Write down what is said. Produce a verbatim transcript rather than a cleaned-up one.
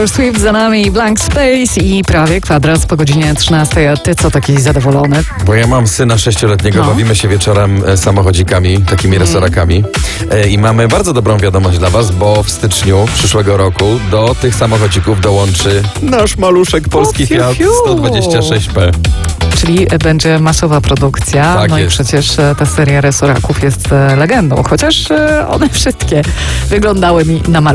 Swift za nami, Blank Space i prawie kwadrans po godzinie trzynastej. A ty co, taki zadowolony? Bo ja mam syna sześcioletniego, No. bawimy się wieczorem e, samochodzikami, takimi resorakami. E, I mamy bardzo dobrą wiadomość dla was, bo w styczniu przyszłego roku do tych samochodzików dołączy nasz maluszek polski O, fiu, Fiat fiu. sto dwadzieścia sześć P. Czyli będzie masowa produkcja. Tak no jest. i przecież e, ta seria resoraków jest e, legendą, chociaż e, one wszystkie wyglądały mi na